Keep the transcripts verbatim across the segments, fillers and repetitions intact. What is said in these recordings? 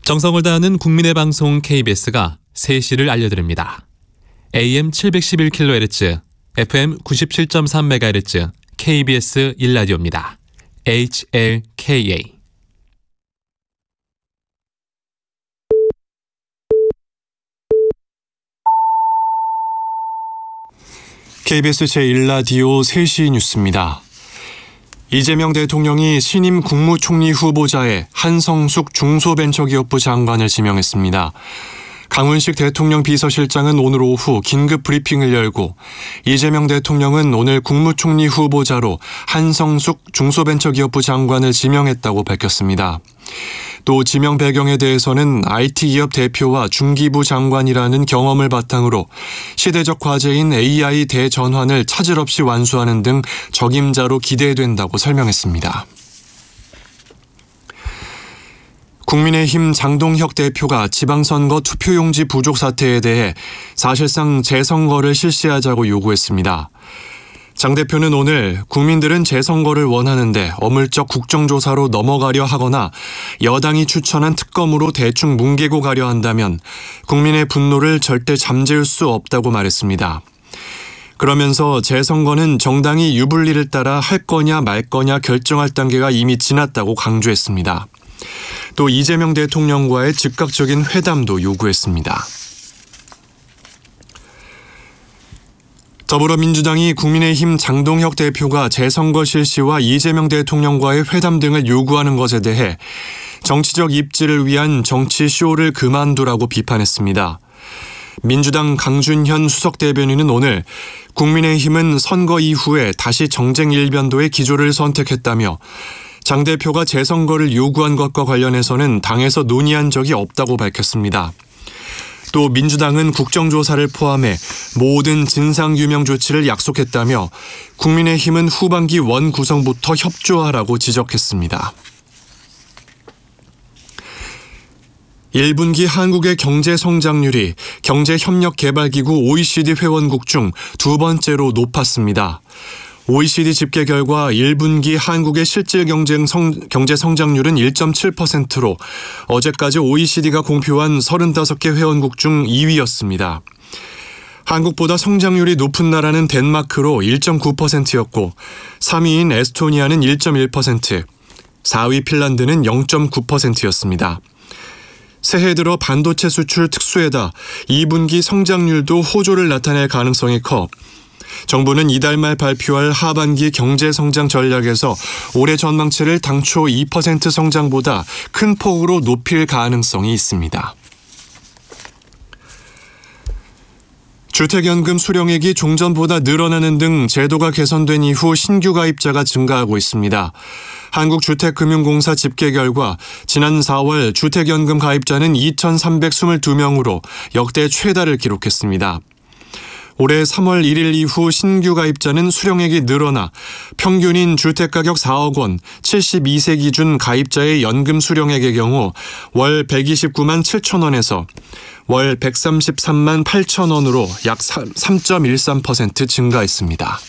정성을 다하는 국민의 방송 케이비에스가 세 시를 알려드립니다. 에이엠 칠백십일 킬로헤르츠, 에프엠 구십칠 점 삼 메가헤르츠 케이비에스 일 라디오입니다. 에이치엘케이에이. 케이비에스 제일 라디오 세 시 뉴스입니다. 이재명 대통령이 신임 국무총리 후보자에 한성숙 중소벤처기업부 장관을 지명했습니다. 강훈식 대통령 비서실장은 오늘 오후 긴급 브리핑을 열고 이재명 대통령은 오늘 국무총리 후보자로 한성숙 중소벤처기업부 장관을 지명했다고 밝혔습니다. 또 지명 배경에 대해서는 아이티 기업 대표와 중기부 장관이라는 경험을 바탕으로 시대적 과제인 에이아이 대전환을 차질 없이 완수하는 등 적임자로 기대된다고 설명했습니다. 국민의힘 장동혁 대표가 지방선거 투표용지 부족 사태에 대해 사실상 재선거를 실시하자고 요구했습니다. 장 대표는 오늘 국민들은 재선거를 원하는데 어물쩍 국정조사로 넘어가려 하거나 여당이 추천한 특검으로 대충 뭉개고 가려 한다면 국민의 분노를 절대 잠재울 수 없다고 말했습니다. 그러면서 재선거는 정당이 유불리를 따라 할 거냐 말 거냐 결정할 단계가 이미 지났다고 강조했습니다. 또 이재명 대통령과의 즉각적인 회담도 요구했습니다. 더불어민주당이 국민의힘 장동혁 대표가 재선거 실시와 이재명 대통령과의 회담 등을 요구하는 것에 대해 정치적 입지를 위한 정치쇼를 그만두라고 비판했습니다. 민주당 강준현 수석대변인은 오늘 국민의힘은 선거 이후에 다시 정쟁 일변도의 기조를 선택했다며 장 대표가 재선거를 요구한 것과 관련해서는 당에서 논의한 적이 없다고 밝혔습니다. 또 민주당은 국정조사를 포함해 모든 진상규명 조치를 약속했다며 국민의힘은 후반기 원 구성부터 협조하라고 지적했습니다. 일 분기 한국의 경제 성장률이 경제협력개발기구 오이시디 회원국 중 두 번째로 높았습니다. 오이시디 집계 결과 일 분기 한국의 실질 경제, 성, 경제 성장률은 일 점 칠 퍼센트로 어제까지 오이시디가 공표한 서른다섯 개 회원국 중 이 위였습니다. 한국보다 성장률이 높은 나라는 덴마크로 일 점 구 퍼센트였고 삼 위인 에스토니아는 일 점 일 퍼센트, 사 위 핀란드는 영 점 구 퍼센트였습니다. 새해 들어 반도체 수출 특수에다 이 분기 성장률도 호조를 나타낼 가능성이 커 정부는 이달 말 발표할 하반기 경제성장 전략에서 올해 전망치를 당초 이 퍼센트 성장보다 큰 폭으로 높일 가능성이 있습니다. 주택연금 수령액이 종전보다 늘어나는 등 제도가 개선된 이후 신규 가입자가 증가하고 있습니다. 한국주택금융공사 집계 결과 지난 사월 주택연금 가입자는 이천삼백이십이 명으로 역대 최다를 기록했습니다. 올해 삼월 일일 이후 신규 가입자는 수령액이 늘어나 평균인 주택가격 사억 원, 칠십이 세 기준 가입자의 연금 수령액의 경우 월 백이십구만 칠천 원에서 월 백삼십삼만 팔천 원으로 약 삼 점 일삼 퍼센트 증가했습니다.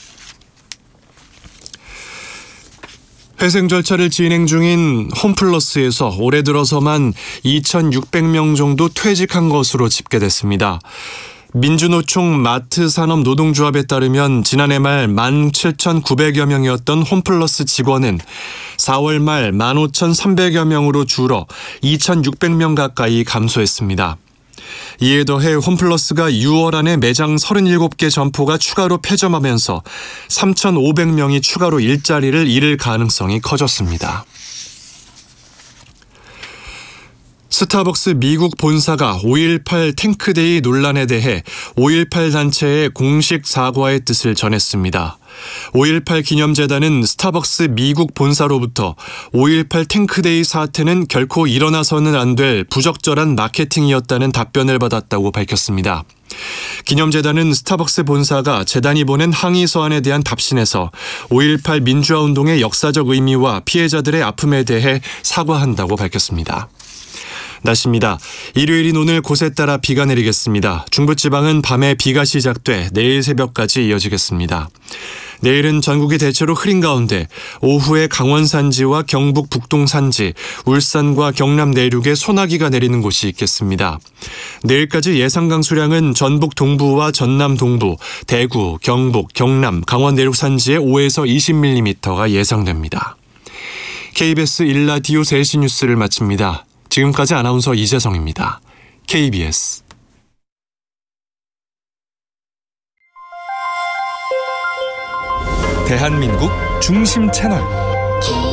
회생 절차를 진행 중인 홈플러스에서 올해 들어서만 이천육백 명 정도 퇴직한 것으로 집계됐습니다. 민주노총 마트산업노동조합에 따르면 지난해 말 만 칠천구백여 명이었던 홈플러스 직원은 사월 말 만 오천삼백여 명으로 줄어 이천육백 명 가까이 감소했습니다. 이에 더해 홈플러스가 유월 안에 매장 서른일곱 개 점포가 추가로 폐점하면서 삼천오백 명이 추가로 일자리를 잃을 가능성이 커졌습니다. 스타벅스 미국 본사가 오일팔 탱크데이 논란에 대해 오일팔 단체에 공식 사과의 뜻을 전했습니다. 오일팔 기념재단은 스타벅스 미국 본사로부터 오일팔 탱크데이 사태는 결코 일어나서는 안 될 부적절한 마케팅이었다는 답변을 받았다고 밝혔습니다. 기념재단은 스타벅스 본사가 재단이 보낸 항의 서한에 대한 답신에서 오일팔 민주화운동의 역사적 의미와 피해자들의 아픔에 대해 사과한다고 밝혔습니다. 날씨입니다. 일요일인 오늘 곳에 따라 비가 내리겠습니다. 중부지방은 밤에 비가 시작돼 내일 새벽까지 이어지겠습니다. 내일은 전국이 대체로 흐린 가운데 오후에 강원 산지와 경북 북동 산지, 울산과 경남 내륙에 소나기가 내리는 곳이 있겠습니다. 내일까지 예상 강수량은 전북 동부와 전남 동부, 대구, 경북, 경남, 강원 내륙 산지에 오에서 이십 밀리미터가 예상됩니다. 케이비에스 일 라디오 세 시 뉴스를 마칩니다. 지금까지 아나운서 이재성입니다. 케이비에스 대한민국 중심 채널